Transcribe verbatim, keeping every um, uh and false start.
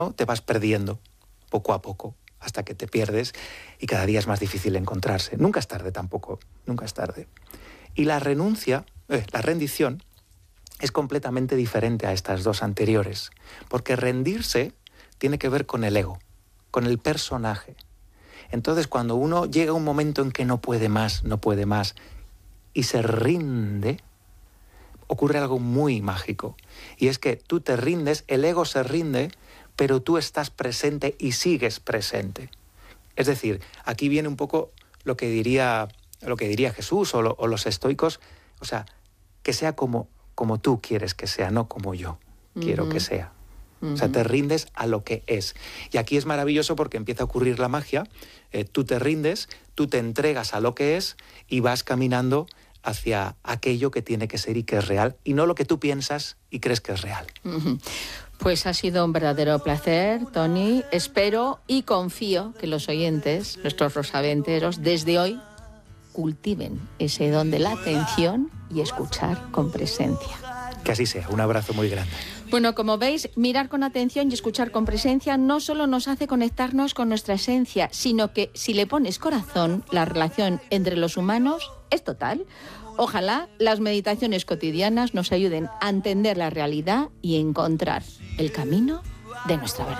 ¿no? Te vas perdiendo poco a poco hasta que te pierdes y cada día es más difícil encontrarse. Nunca es tarde tampoco, nunca es tarde. Y la renuncia, eh, la rendición, es completamente diferente a estas dos anteriores, porque rendirse tiene que ver con el ego, con el personaje. Entonces, cuando uno llega a un momento en que no puede más, no puede más, y se rinde, ocurre algo muy mágico. Y es que tú te rindes, el ego se rinde, pero tú estás presente y sigues presente. Es decir, aquí viene un poco lo que diría, lo que diría Jesús o, lo, o los estoicos, o sea, que sea como, como tú quieres que sea, no como yo quiero uh-huh. que sea. Uh-huh. O sea, te rindes a lo que es. Y aquí es maravilloso porque empieza a ocurrir la magia, eh, tú te rindes, tú te entregas a lo que es y vas caminando hacia aquello que tiene que ser y que es real, y no lo que tú piensas y crees que es real. Uh-huh. Pues ha sido un verdadero placer, Toni. Espero y confío que los oyentes, nuestros rosaventeros, desde hoy cultiven ese don de la atención y escuchar con presencia. Que así sea. Un abrazo muy grande. Bueno, como veis, mirar con atención y escuchar con presencia no solo nos hace conectarnos con nuestra esencia, sino que si le pones corazón, la relación entre los humanos es total. Ojalá las meditaciones cotidianas nos ayuden a entender la realidad y encontrar el camino de nuestra verdad.